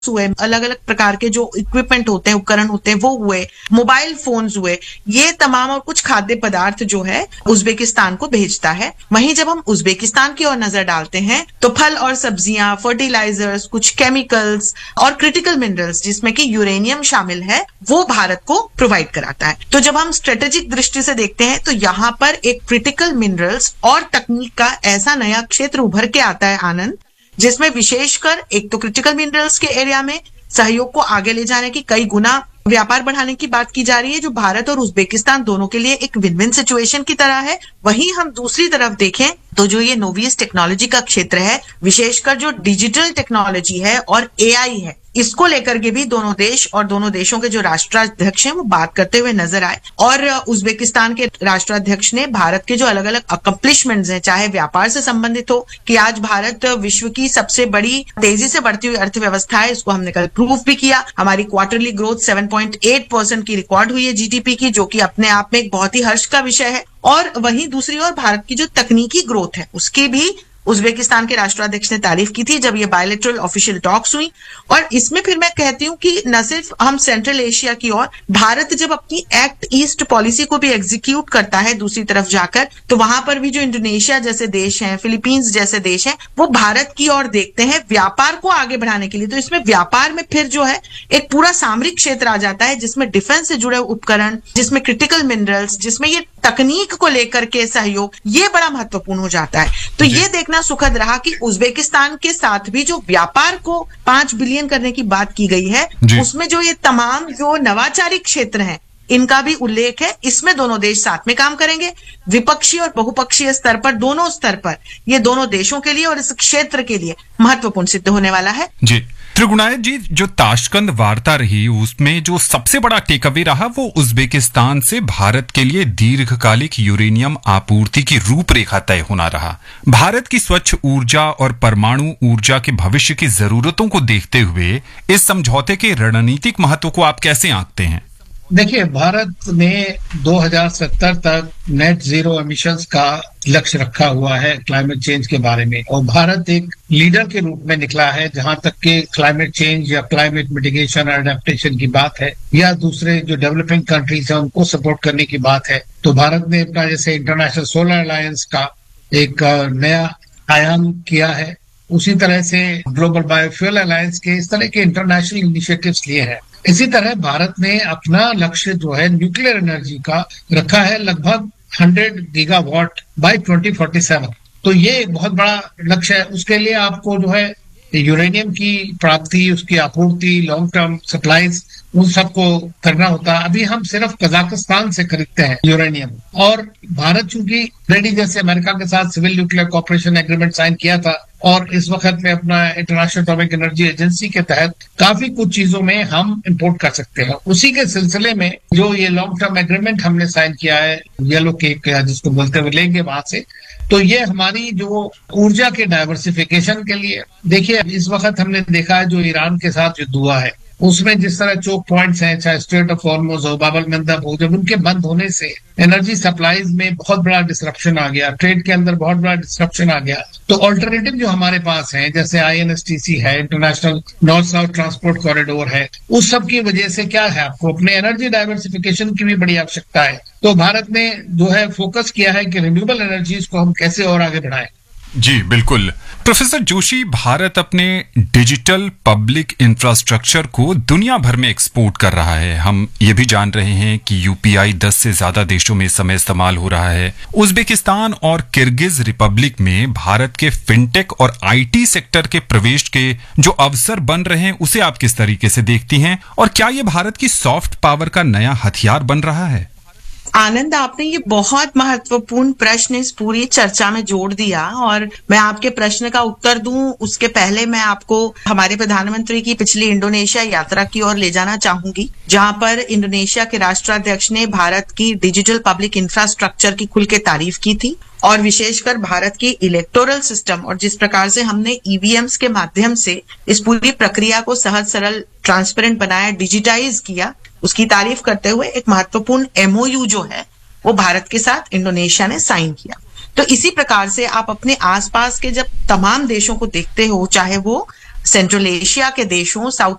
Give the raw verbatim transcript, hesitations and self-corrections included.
हुए, अलग अलग प्रकार के जो इक्विपमेंट होते हैं, उपकरण होते हैं, वो हुए, मोबाइल फोन्स हुए, ये तमाम और कुछ खाद्य पदार्थ जो है उज्बेकिस्तान को भेजता है। वहीं जब हम उज्बेकिस्तान की ओर नजर डालते हैं तो फल और सब्जियां, फर्टिलाइजर्स, कुछ केमिकल्स और क्रिटिकल मिनरल्स जिसमें कि यूरेनियम शामिल है, वो भारत को प्रोवाइड कराता है। तो जब हम स्ट्रेटेजिक दृष्टि से देखते हैं तो यहाँ पर एक क्रिटिकल मिनरल्स और तकनीक का ऐसा नया क्षेत्र उभर के आता है आनंद, जिसमें विशेषकर एक तो क्रिटिकल मिनरल्स के एरिया में सहयोग को आगे ले जाने की, कई गुना व्यापार बढ़ाने की बात की जा रही है, जो भारत और उज्बेकिस्तान दोनों के लिए एक विन विन सिचुएशन की तरह है। वहीं हम दूसरी तरफ देखें तो जो ये नोवियस टेक्नोलॉजी का क्षेत्र है, विशेषकर जो डिजिटल टेक्नोलॉजी है और एआई है, इसको लेकर के भी दोनों देश और दोनों देशों के जो राष्ट्राध्यक्ष हैं वो बात करते हुए नजर आए। और उज्बेकिस्तान के राष्ट्राध्यक्ष ने भारत के जो अलग अलग अकम्प्लिशमेंट्स हैं, चाहे व्यापार से संबंधित हो कि आज भारत विश्व की सबसे बड़ी तेजी से बढ़ती हुई अर्थव्यवस्था है, इसको हमने कल प्रूफ भी किया। हमारी क्वार्टरली ग्रोथ सात पॉइंट आठ परसेंट की रिकॉर्ड हुई है जीडीपी की, जो कि अपने आप में एक बहुत ही हर्ष का विषय है। और वहीं दूसरी ओर भारत की जो तकनीकी ग्रोथ है उसकी भी उज्बेकिस्तान के राष्ट्राध्यक्ष ने तारीफ की थी जब ये बायलैटरल ऑफिशियल टॉक्स हुई। और इसमें फिर मैं कहती हूँ कि न सिर्फ हम सेंट्रल एशिया की ओर, भारत जब अपनी एक्ट ईस्ट पॉलिसी को भी एग्जीक्यूट करता है दूसरी तरफ जाकर, तो वहां पर भी जो इंडोनेशिया जैसे देश हैं, फिलीपींस जैसे देश हैं, वो भारत की ओर देखते हैं व्यापार को आगे बढ़ाने के लिए। तो इसमें व्यापार में फिर जो है एक पूरा सामरिक क्षेत्र आ जाता है, जिसमें डिफेंस से जुड़े उपकरण, जिसमें क्रिटिकल मिनरल्स, जिसमें ये तकनीक को लेकर के सहयोग, ये बड़ा महत्वपूर्ण हो जाता है। तो ये देखना सुखद रहा कि उज्बेकिस्तान के साथ भी जो व्यापार को पांच बिलियन करने की बात की गई है, उसमें जो ये तमाम जो नवाचारी क्षेत्र हैं, इनका भी उल्लेख है। इसमें दोनों देश साथ में काम करेंगे, द्विपक्षीय और बहुपक्षीय स्तर पर, दोनों स्तर पर ये दोनों देशों के लिए और इस क्षेत्र के लिए महत्वपूर्ण सिद्ध होने वाला है। जी त्रिगुणायत जी, जो ताशकंद वार्ता रही उसमें जो सबसे बड़ा टेकअवे रहा वो उज्बेकिस्तान से भारत के लिए दीर्घकालिक यूरेनियम आपूर्ति की रूपरेखा तय होना रहा। भारत की स्वच्छ ऊर्जा और परमाणु ऊर्जा के भविष्य की जरूरतों को देखते हुए इस समझौते के रणनीतिक महत्व को आप कैसे आंकते हैं? देखिए, भारत ने दो हज़ार सत्तर तक नेट जीरो एमिशंस का लक्ष्य रखा हुआ है क्लाइमेट चेंज के बारे में, और भारत एक लीडर के रूप में निकला है जहां तक कि क्लाइमेट चेंज या क्लाइमेट मिटिगेशन और अडेप्टेशन की बात है, या दूसरे जो डेवलपिंग कंट्रीज हैं उनको सपोर्ट करने की बात है। तो भारत ने अपना जैसे इंटरनेशनल सोलर अलायंस का एक नया आयाम किया है, उसी तरह से ग्लोबल बायोफ्यूल अलायंस के इस तरह के इंटरनेशनल इनिशिएटिव्स लिए हैं। इसी तरह भारत ने अपना लक्ष्य जो है न्यूक्लियर एनर्जी का रखा है लगभग सौ gigawatt by twenty forty seven. तो ये एक बहुत बड़ा लक्ष्य है। उसके लिए आपको जो है यूरेनियम की प्राप्ति, उसकी आपूर्ति, लॉन्ग टर्म सप्लाईज, उन सबको करना होता है। अभी हम सिर्फ कजाकिस्तान से खरीदते हैं यूरेनियम, और भारत चूंकि रेडी जैसे अमेरिका के साथ civil nuclear corporation agreement sign किया था, और इस वक्त में अपना इंटरनेशनल एटॉमिक एनर्जी एजेंसी के तहत काफी कुछ चीजों में हम इंपोर्ट कर सकते हैं। उसी के सिलसिले में जो ये लॉन्ग टर्म एग्रीमेंट हमने साइन किया है येलो केक जिसको बोलते हुए लेंगे वहां से, तो ये हमारी जो ऊर्जा के डाइवर्सिफिकेशन के लिए, देखिए इस वक्त हमने देखा है जो ईरान के साथ युद्ध हुआ है उसमें जिस तरह चोक पॉइंट्स हैं, चाहे स्ट्रेट ऑफ हॉर्मुज़ हो, बाब अल मंदब हो, जब उनके बंद होने से एनर्जी सप्लाईज में बहुत बड़ा डिसरप्शन आ गया, ट्रेड के अंदर बहुत बड़ा डिसरप्शन आ गया। तो ऑल्टरनेटिव जो हमारे पास है, जैसे I N S T C है, international north south transport corridor है, उस सब की वजह से क्या है, आपको अपने एनर्जी डाइवर्सिफिकेशन की भी बड़ी आवश्यकता है। तो भारत ने जो है फोकस किया है कि रिन्यूएबल एनर्जीज को हम कैसे और आगे बढ़ाएं। जी बिल्कुल। प्रोफेसर जोशी, भारत अपने डिजिटल पब्लिक इंफ्रास्ट्रक्चर को दुनिया भर में एक्सपोर्ट कर रहा है। हम ये भी जान रहे हैं कि यूपीआई दस से ज्यादा देशों में इस समय इस्तेमाल हो रहा है। उज्बेकिस्तान और किर्गिज रिपब्लिक में भारत के फिनटेक और आईटी सेक्टर के प्रवेश के जो अवसर बन रहे हैं उसे आप किस तरीके से देखती हैं, और क्या ये भारत की सॉफ्ट पावर का नया हथियार बन रहा है? आनंद, आपने ये बहुत महत्वपूर्ण प्रश्न इस पूरी चर्चा में जोड़ दिया, और मैं आपके प्रश्न का उत्तर दूं उसके पहले मैं आपको हमारे प्रधानमंत्री की पिछली इंडोनेशिया यात्रा की ओर ले जाना चाहूंगी, जहां पर इंडोनेशिया के राष्ट्राध्यक्ष ने भारत की डिजिटल पब्लिक इंफ्रास्ट्रक्चर की खुल के तारीफ की थी, और विशेषकर भारत की इलेक्टोरल सिस्टम और जिस प्रकार से हमने ईवीएम्स के माध्यम से इस पूरी प्रक्रिया को सहज सरल ट्रांसपेरेंट बनाया, डिजिटाइज किया, उसकी तारीफ करते हुए एक महत्वपूर्ण एमओयू जो है वो भारत के साथ इंडोनेशिया ने साइन किया। तो इसी प्रकार से आप अपने आसपास के जब तमाम देशों को देखते हो, चाहे वो सेंट्रल एशिया के देशों, साउथ